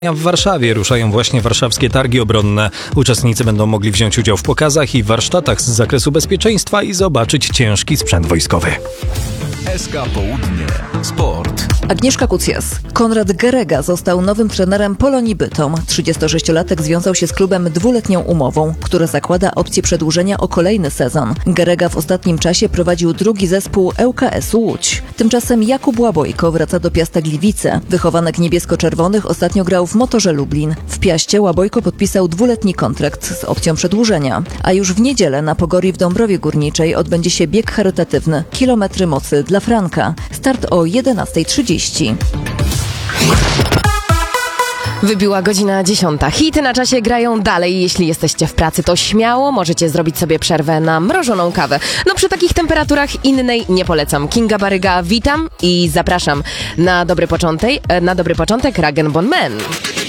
W Warszawie ruszają właśnie warszawskie targi obronne. Uczestnicy będą mogli wziąć udział w pokazach i warsztatach z zakresu bezpieczeństwa i zobaczyć ciężki sprzęt wojskowy. SK Południe. Sport. Agnieszka Kucjas. Konrad Gerega został nowym trenerem Polonii Bytom. 36-latek związał się z klubem dwuletnią umową, która zakłada opcję przedłużenia o kolejny sezon. Gerega w ostatnim czasie prowadził drugi zespół ŁKS-u Łódź. Tymczasem Jakub Łabojko wraca do Piasta Gliwice. Wychowanek niebiesko-czerwonych ostatnio grał w Motorze Lublin. W Piaście Łabojko podpisał dwuletni kontrakt z opcją przedłużenia. A już w niedzielę na Pogori w Dąbrowie Górniczej odbędzie się bieg charytatywny Kilometry Mocy dla Franka. Start o 11:30. Wybiła godzina 10. Hity na czasie grają dalej. Jeśli jesteście w pracy, to śmiało możecie zrobić sobie przerwę na mrożoną kawę. No przy takich temperaturach innej nie polecam. Kinga Baryga, witam i zapraszam na dobry początek Rag & Bone Man.